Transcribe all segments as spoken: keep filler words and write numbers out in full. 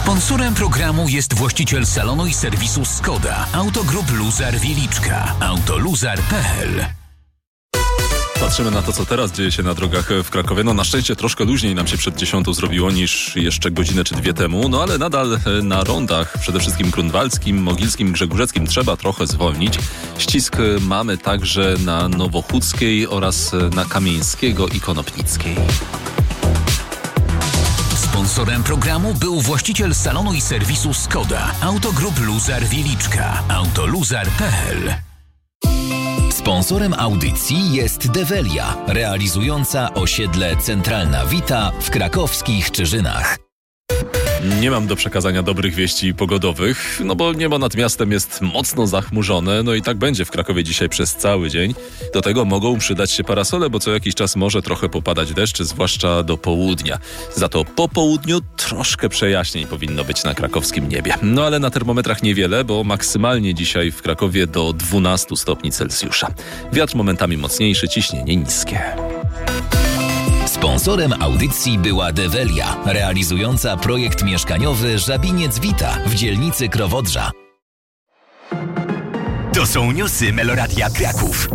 Sponsorem programu jest właściciel salonu i serwisu Skoda, Autogroup Luzar Wieliczka, autoluzar kropka p l. Patrzymy na to, co teraz dzieje się na drogach w Krakowie. No na szczęście troszkę luźniej nam się przed dziesiątą zrobiło niż jeszcze godzinę czy dwie temu, no ale nadal na rondach, przede wszystkim Grunwaldzkim, Mogilskim, Grzegórzeckim trzeba trochę zwolnić. Ścisk mamy także na Nowochódzkiej oraz na Kamieńskiego i Konopnickiej. Sponsorem programu był właściciel salonu i serwisu Skoda, Autogroup Luzar Wieliczka, autoluzar kropka p l. Sponsorem audycji jest Develia, realizująca osiedle Centralna Wita w krakowskich Czyżynach. Nie mam do przekazania dobrych wieści pogodowych, no bo niebo nad miastem jest mocno zachmurzone, no i tak będzie w Krakowie dzisiaj przez cały dzień. Do tego mogą przydać się parasole, bo co jakiś czas może trochę popadać deszcz, zwłaszcza do południa. Za to po południu troszkę przejaśnień powinno być na krakowskim niebie. No ale na termometrach niewiele, bo maksymalnie dzisiaj w Krakowie do dwunastu stopni Celsjusza. Wiatr momentami mocniejszy, ciśnienie niskie. Sponsorem audycji była Develia, realizująca projekt mieszkaniowy Żabiniec Wita w dzielnicy Krowodrza. To są newsy Meloradia Kraków.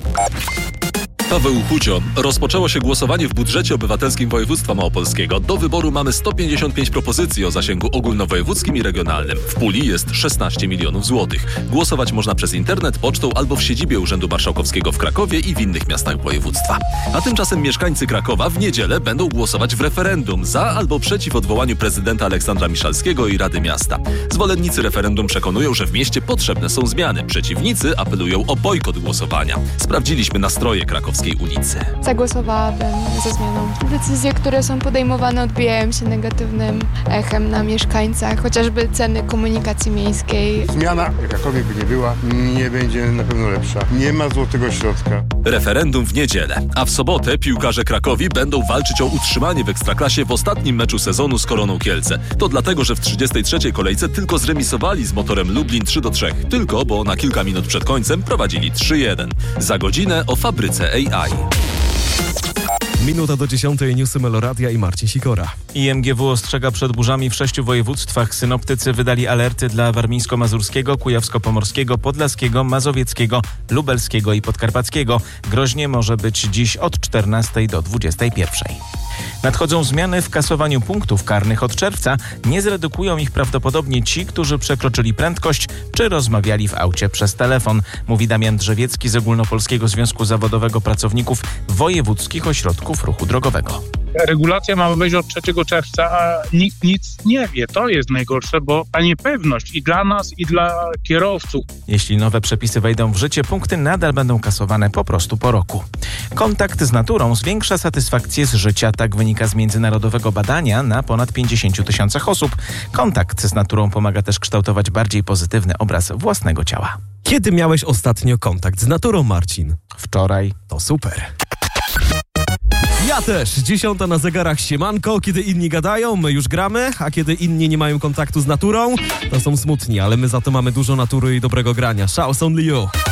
Paweł Hucio. Rozpoczęło się głosowanie w budżecie obywatelskim województwa małopolskiego. Do wyboru mamy sto pięćdziesiąt pięć propozycji o zasięgu ogólnowojewódzkim i regionalnym. W puli jest szesnaście milionów złotych. Głosować można przez internet, pocztą albo w siedzibie Urzędu Marszałkowskiego w Krakowie i w innych miastach województwa. A tymczasem mieszkańcy Krakowa w niedzielę będą głosować w referendum za albo przeciw odwołaniu prezydenta Aleksandra Miszalskiego i Rady Miasta. Zwolennicy referendum przekonują, że w mieście potrzebne są zmiany. Przeciwnicy apelują o bojkot głosowania. Sprawdziliśmy nastroje krakowskie ulicy. Zagłosowałabym za zmianą. Decyzje, które są podejmowane, odbijają się negatywnym echem na mieszkańcach, chociażby ceny komunikacji miejskiej. Zmiana, jakakolwiek by nie była, nie będzie na pewno lepsza. Nie ma złotego środka. Referendum w niedzielę, a w sobotę piłkarze Krakowi będą walczyć o utrzymanie w Ekstraklasie w ostatnim meczu sezonu z Koroną Kielce. To dlatego, że w trzydziestej trzeciej kolejce tylko zremisowali z Motorem Lublin trzy do trzech. Tylko, bo na kilka minut przed końcem prowadzili trzy jeden. Za godzinę o fabryce A I. Minuta do dziesiątej, newsy Meloradia i Marcin Sikora. I M G W ostrzega przed burzami w sześciu województwach. Synoptycy wydali alerty dla warmińsko-mazurskiego, kujawsko-pomorskiego, podlaskiego, mazowieckiego, lubelskiego i podkarpackiego. Groźnie może być dziś od czternastej do dwudziestej pierwszej. Nadchodzą zmiany w kasowaniu punktów karnych od czerwca. Nie zredukują ich prawdopodobnie ci, którzy przekroczyli prędkość czy rozmawiali w aucie przez telefon, mówi Damian Drzewiecki z Ogólnopolskiego Związku Zawodowego Pracowników Wojewódzkich Ośrodków Ruchu Drogowego. Regulacja ma wejść od trzeciego czerwca, a nikt nic nie wie. To jest najgorsze, bo ta niepewność i dla nas, i dla kierowców. Jeśli nowe przepisy wejdą w życie, punkty nadal będą kasowane po prostu po roku. Kontakt z naturą zwiększa satysfakcję z życia. Tak wynika z międzynarodowego badania na ponad pięćdziesięciu tysiącach osób. Kontakt z naturą pomaga też kształtować bardziej pozytywny obraz własnego ciała. Kiedy miałeś ostatnio kontakt z naturą, Marcin? Wczoraj. To super. Ja też. Dziesiąta na zegarach, siemanko. Kiedy inni gadają, my już gramy, a kiedy inni nie mają kontaktu z naturą, to są smutni, ale my za to mamy dużo natury i dobrego grania. Shout only you.